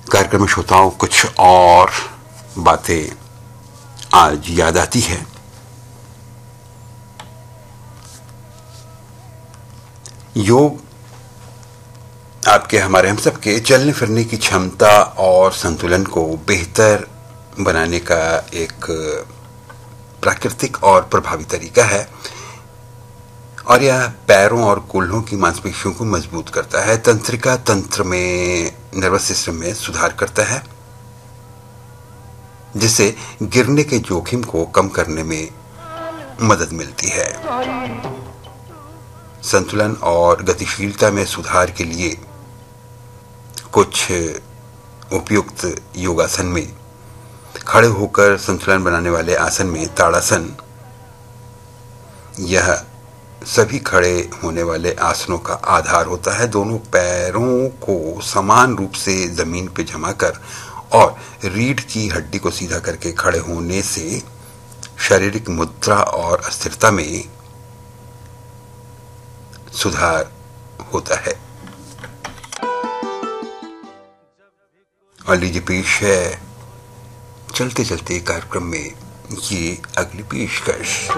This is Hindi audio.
कार्यक्रम में श्रोताओं कुछ और बातें आज याद आती है। योग आपके हमारे हम सब के चलने फिरने की क्षमता और संतुलन को बेहतर बनाने का एक प्राकृतिक और प्रभावी तरीका है और यह पैरों और कूल्हों की मांसपेशियों को मजबूत करता है, तंत्रिका तंत्र में, नर्वस सिस्टम में सुधार करता है, जिससे गिरने के जोखिम को कम करने में मदद मिलती है। संतुलन और गतिशीलता में सुधार के लिए कुछ उपयुक्त योगासन में खड़े होकर संतुलन बनाने वाले आसन में ताड़ासन, यह सभी खड़े होने वाले आसनों का आधार होता है। दोनों पैरों को समान रूप से जमीन पर जमा कर और रीढ़ की हड्डी को सीधा करके खड़े होने से शारीरिक मुद्रा और अस्थिरता में सुधार होता है। और लीजिए पेश है चलते चलते कार्यक्रम में ये अगली पेशकश।